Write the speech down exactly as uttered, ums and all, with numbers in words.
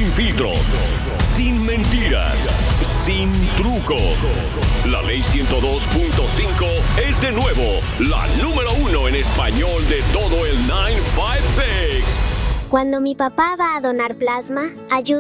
Sin filtros, sin mentiras, sin trucos. La ley ciento dos punto cinco es de nuevo la número uno en español de todo el nueve cinco seis. Cuando mi papá va a donar plasma, ayuda